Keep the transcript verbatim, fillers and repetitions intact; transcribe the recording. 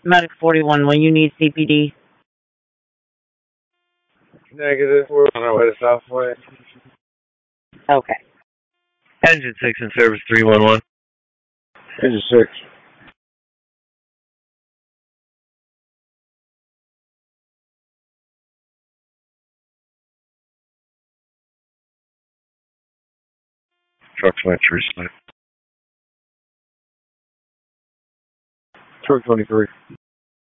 Medic forty-one, will you need C P D? Negative. We're on our way to Southway. Okay. Engine six in service three one one. Engine six. Truck's my true side. Truck twenty-three.